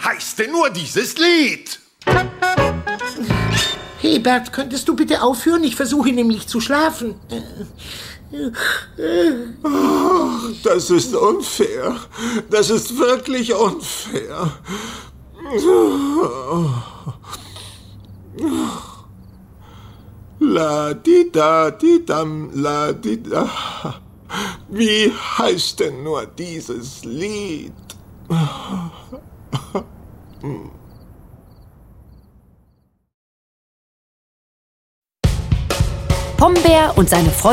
heißt denn nur dieses Lied? Hebert, könntest du bitte aufhören? Ich versuche nämlich zu schlafen. Das ist unfair. Das ist wirklich unfair. La-di-da-di-dam, la-di-da. Wie heißt denn nur dieses Lied? Pombeer und seine Freunde